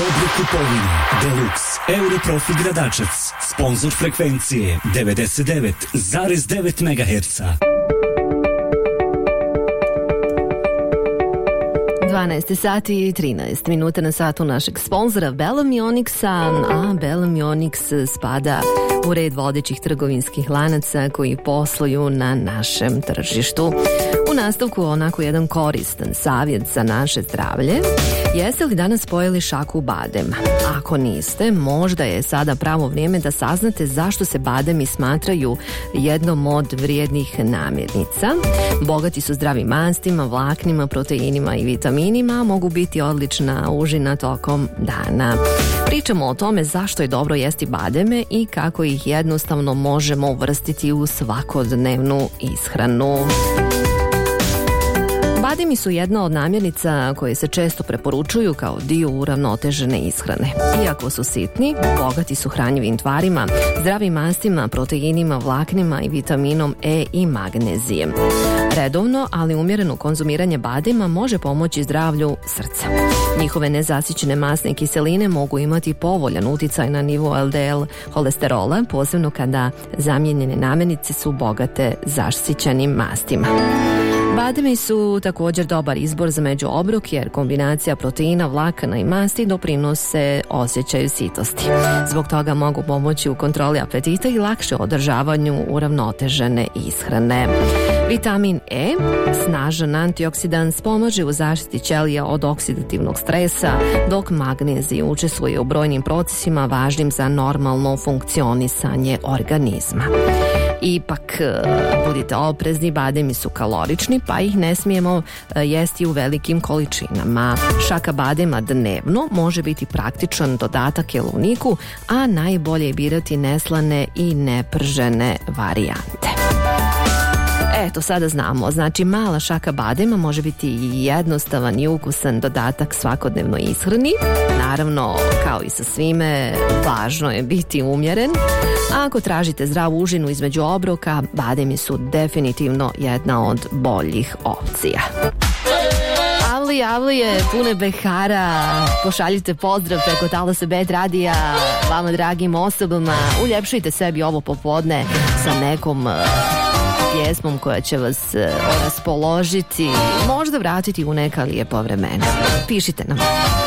Dobre kupovine. Deluxe Europrofi Gradačac. Sponzor frekvencije 99,9 MHz. 12 sati i 13 minuta na satu našeg sponzora Belamionixa, a Belamionics spada u red vodećih trgovinskih lanaca koji posluju na našem tržištu. U nastavku onako jedan koristan savjet za naše zdravlje. Jeste li danas pojeli šaku badema? Ako niste, možda je sada pravo vrijeme da saznate zašto se bademi smatraju jednom od vrijednih namirnica. Bogati su zdravim mastima, vlaknima, proteinima i vitaminima, a mogu biti odlična užina tokom dana. Pričamo o tome zašto je dobro jesti bademe i kako ih jednostavno možemo uvrstiti u svakodnevnu ishranu. Bademi su jedna od namirnica koje se često preporučuju kao dio uravnotežene ishrane. Iako su sitni, bogati su hranjivim tvarima, zdravim mastima, proteinima, vlaknima i vitaminom E i magnezijem. Redovno, ali umjereno konzumiranje badema može pomoći zdravlju srca. Njihove nezasićene masne kiseline mogu imati povoljan uticaj na nivo LDL holesterola, posebno kada zamijenjene namirnice su bogate zasićenim mastima. Bademi su također dobar izbor za međuobrok jer kombinacija proteina, vlakana i masti doprinose osjećaju sitosti. Zbog toga mogu pomoći u kontroli apetita i lakše održavanju uravnotežene ishrane. Vitamin E, snažan antioksidans, pomaže u zaštiti ćelija od oksidativnog stresa, dok magnezij učestvuje u brojnim procesima važnim za normalno funkcionisanje organizma. Ipak, budite oprezni, bademi su kalorični, pa ih ne smijemo jesti u velikim količinama. Šaka badema dnevno može biti praktičan dodatak jelovniku, a najbolje je birati neslane i nepržene varijante. Eto, sada znamo, znači mala šaka badema može biti jednostavan i ukusan dodatak svakodnevnoj ishrani. Naravno, kao i sa svime, važno je biti umjeren. A ako tražite zdravu užinu između obroka, bademi su definitivno jedna od boljih opcija. Avlije, pune Behara, pošaljite pozdrav preko Talasa Bet radija vama dragim osobama, uljepšajte sebi ovo popodne sa nekom pjesmom koja će vas raspoložiti, možda vratiti u neka lijepa vremena. Pišite nam.